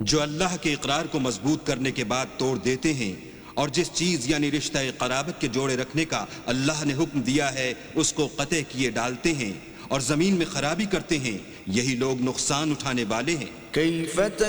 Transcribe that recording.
जो अल्लाह के इकरार को मजबूत करने के बाद तोड़ देते हैं और जिस चीज यानी रिश्ता क़राबत के जोड़े रखने का अल्लाह ने हुक्म दिया है उसको कतई किए डालते हैं और जमीन में खराबी करते हैं, यही लोग नुकसान उठाने वाले हैं।